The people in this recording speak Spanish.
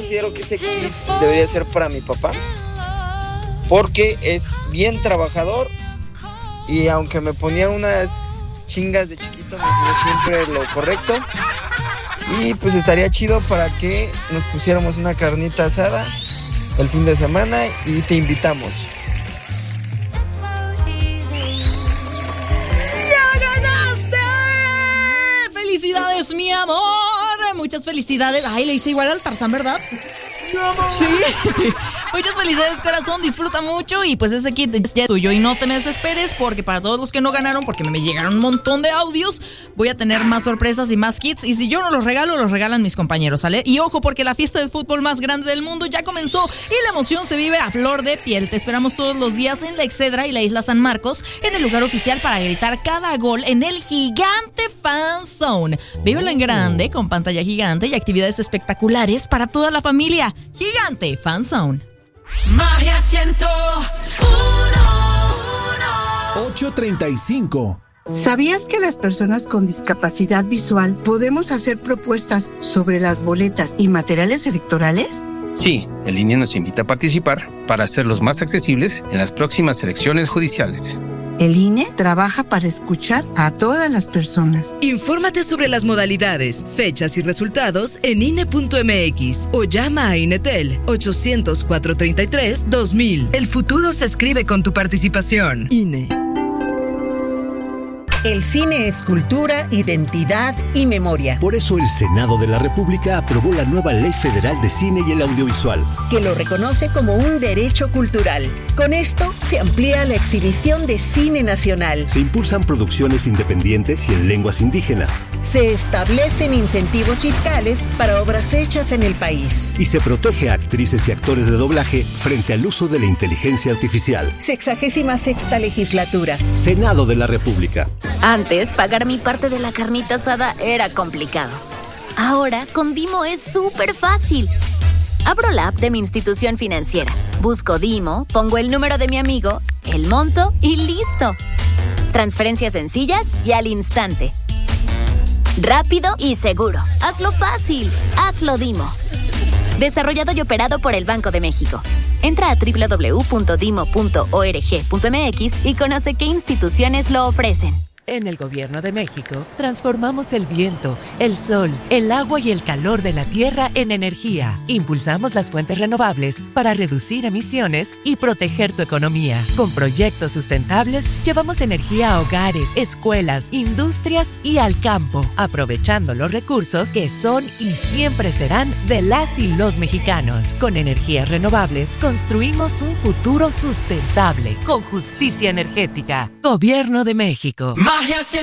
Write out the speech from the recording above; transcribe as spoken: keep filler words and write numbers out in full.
considero que ese kit debería ser para mi papá, porque es bien trabajador y aunque me ponía unas chingas de chiquito, me enseñó siempre lo correcto. Y pues estaría chido para que nos pusiéramos una carnita asada el fin de semana y te invitamos. ¡Ya ganaste! ¡Felicidades, mi amor! Muchas felicidades. Ay, le hice igual al Tarzán, ¿verdad? Sí. Muchas felicidades, corazón, disfruta mucho y pues ese kit es ya tuyo y no te me desesperes porque para todos los que no ganaron, porque me llegaron un montón de audios, voy a tener más sorpresas y más kits y si yo no los regalo, los regalan mis compañeros, ¿sale? Y ojo porque la fiesta de fútbol más grande del mundo ya comenzó y la emoción se vive a flor de piel. Te esperamos todos los días en la Excedra y la Isla San Marcos en el lugar oficial para gritar cada gol en el gigante Fan Zone. Vívelo en grande con pantalla gigante y actividades espectaculares para toda la familia. Gigante Fan Zone. Magia ciento uno. ocho treinta y cinco. ¿Sabías que las personas con discapacidad visual podemos hacer propuestas sobre las boletas y materiales electorales? Sí, el I N E nos invita a participar para hacerlos más accesibles en las próximas elecciones judiciales. El I N E trabaja para escuchar a todas las personas. Infórmate sobre las modalidades, fechas y resultados en I N E punto M X o llama a INETEL ochocientos, cuatrocientos treinta y tres, dos mil. El futuro se escribe con tu participación. I N E. El cine es cultura, identidad y memoria. Por eso el Senado de la República aprobó la nueva Ley Federal de Cine y el Audiovisual, que lo reconoce como un derecho cultural. Con esto se amplía la exhibición de cine nacional. Se impulsan producciones independientes y en lenguas indígenas. Se establecen incentivos fiscales para obras hechas en el país. Y se protege a actrices y actores de doblaje frente al uso de la inteligencia artificial. Sexagésima sexta legislatura. Senado de la República. Antes, pagar mi parte de la carnita asada era complicado. Ahora, con Dimo es súper fácil. Abro la app de mi institución financiera, busco Dimo, pongo el número de mi amigo, el monto y ¡listo! Transferencias sencillas y al instante. Rápido y seguro. Hazlo fácil. Hazlo Dimo. Desarrollado y operado por el Banco de México. Entra a doble u doble u doble u punto dimo punto org punto m x y conoce qué instituciones lo ofrecen. En el Gobierno de México, transformamos el viento, el sol, el agua y el calor de la tierra en energía. Impulsamos las fuentes renovables para reducir emisiones y proteger tu economía. Con proyectos sustentables, llevamos energía a hogares, escuelas, industrias y al campo, aprovechando los recursos que son y siempre serán de las y los mexicanos. Con energías renovables, construimos un futuro sustentable, con justicia energética. Gobierno de México. Magia